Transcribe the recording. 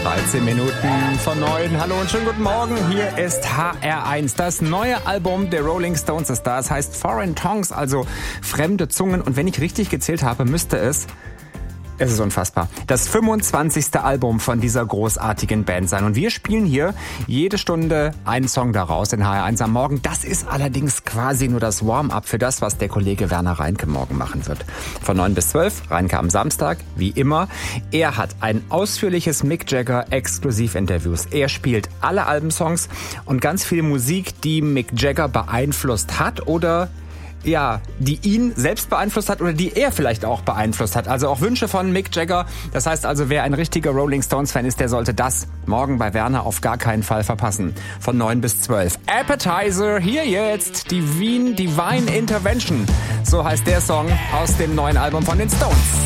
13 Minuten von 9. Hallo und schönen guten Morgen. Hier ist HR1. Das neue Album der Rolling Stones ist da. Es heißt Foreign Tongues, also fremde Zungen. Und wenn ich richtig gezählt habe, müsste es ist unfassbar, das 25. Album von dieser großartigen Band sein. Und wir spielen hier jede Stunde einen Song daraus in HR1 am Morgen. Das ist allerdings quasi nur das Warm-up für das, was der Kollege Werner Reinke morgen machen wird. Von 9 bis 12, Reinke am Samstag, wie immer. Er hat ein ausführliches Mick Jagger Exklusivinterviews. Er spielt alle Albumsongs und ganz viel Musik, die Mick Jagger beeinflusst hat oder die ihn selbst beeinflusst hat oder die er vielleicht auch beeinflusst hat. Also auch Wünsche von Mick Jagger. Das heißt also, wer ein richtiger Rolling Stones Fan ist, der sollte das morgen bei Werner auf gar keinen Fall verpassen. Von 9 bis 12. Appetizer, hier jetzt die Divine Intervention. So heißt der Song aus dem neuen Album von den Stones.